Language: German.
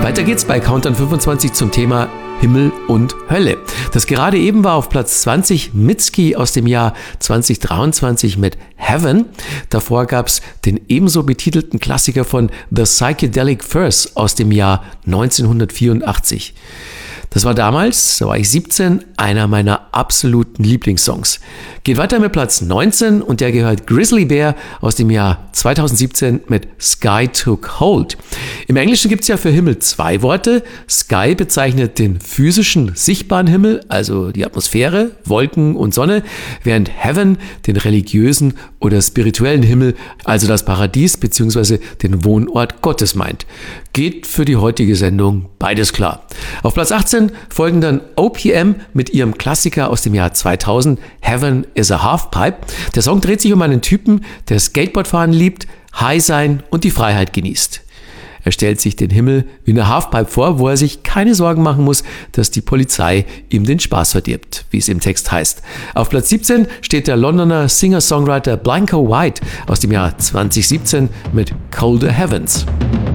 Weiter geht's bei Countdown 25 zum Thema Himmel und Hölle. Das gerade eben war auf Platz 20 Mitski aus dem Jahr 2023 mit Heaven. Davor gab's den ebenso betitelten Klassiker von The Psychedelic Furs aus dem Jahr 1984. Das war damals, da war ich 17, einer meiner absoluten Lieblingssongs. Geht weiter mit Platz 19 und der gehört Grizzly Bear aus dem Jahr 2017 mit Sky Took Hold. Im Englischen gibt es ja für Himmel zwei Worte. Sky bezeichnet den physischen, sichtbaren Himmel, also die Atmosphäre, Wolken und Sonne, während Heaven den religiösen oder spirituellen Himmel, also das Paradies bzw. den Wohnort Gottes meint. Geht für die heutige Sendung beides klar. Auf Platz 18 folgen dann OPM mit ihrem Klassiker aus dem Jahr 2000, Heaven is a Halfpipe. Der Song dreht sich um einen Typen, der Skateboardfahren liebt, high sein und die Freiheit genießt. Er stellt sich den Himmel wie eine Halfpipe vor, wo er sich keine Sorgen machen muss, dass die Polizei ihm den Spaß verdirbt, wie es im Text heißt. Auf Platz 17 steht der Londoner Singer-Songwriter Blanco White aus dem Jahr 2017 mit Colder Heavens.